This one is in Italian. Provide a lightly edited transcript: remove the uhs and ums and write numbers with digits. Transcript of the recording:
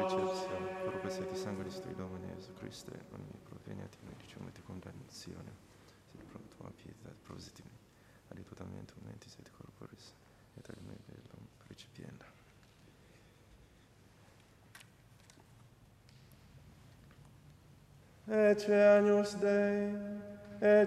accepzione, corpo sia di sangue di sto Domine Gesù Cristo, e non mi provenienti, noi diciamo di condannazione, sed pro tua pietà, prositimi, aditutamente mentis et corporis, et ad me bellum precipienda. Ecce agnus Dei, ecce